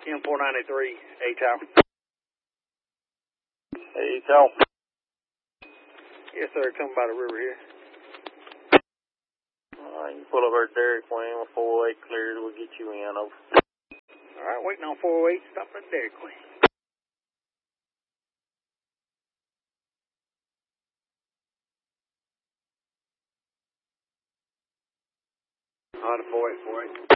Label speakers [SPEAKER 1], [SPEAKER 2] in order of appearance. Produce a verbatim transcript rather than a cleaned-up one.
[SPEAKER 1] M four ninety-three, A T O W.
[SPEAKER 2] Hey, A T O W.
[SPEAKER 1] Yes, sir. Coming by the river here.
[SPEAKER 2] All right, you pull over at Dairy Queen with four oh eight cleared. We'll get you in. Over.
[SPEAKER 1] All right, waiting on four oh eight. Stop at Dairy Queen. On to four eight, four eight.